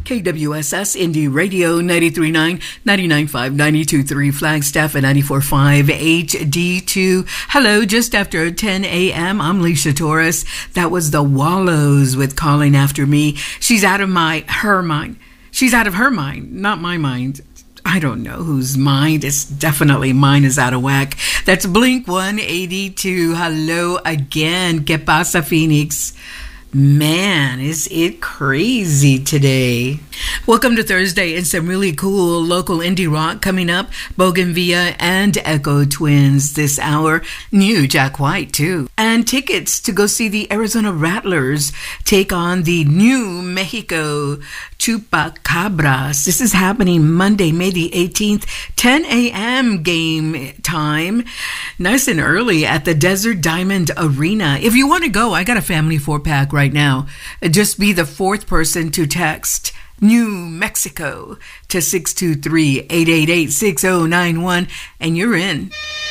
KWSS Indie Radio 93.9, 99.5, 92.3 Flagstaff and 94.5 HD2. Hello, just after 10 a.m. I'm Leisha Torres. That was the Wallows with Calling After Me. She's out of her mind. She's out of her mind, not my mind. I don't know whose mind. It's definitely mine is out of whack. That's Blink 182. Hello again. Que pasa, Phoenix? Man, is it crazy today. Welcome to Thursday and some really cool local indie rock coming up. Bougainvillea and Echo Twins this hour. New Jack White too. And tickets to go see the Arizona Rattlers take on the New Mexico Chupacabras. This is happening Monday, May the 18th, 10 a.m. game time. Nice and early at the Desert Diamond Arena. If you want to go, I got a family 4-pack right now. Just be the fourth person to text New Mexico to 623-888-6091 and you're in.